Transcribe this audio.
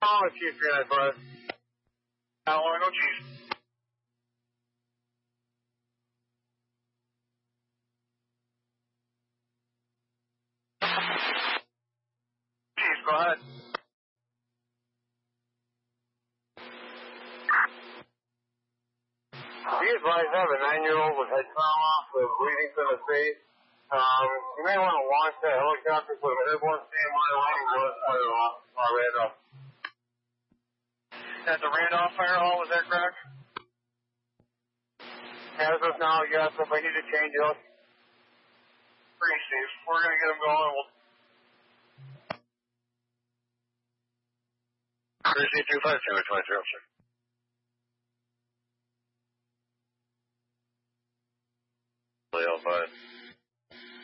Oh, Chief 395. How long ago, Chief? Chief, go ahead. Be advised, I have a 9-year-old with head trauma with bleeding from the face. You may want to launch that helicopter for the airborne standby line and fire off Randolph. At the Randolph Fire Hall, is that correct? As of now, yes, if I need to change it up. Great, Steve. We're going to get them going. Appreciate 252 sir. Leo, bye.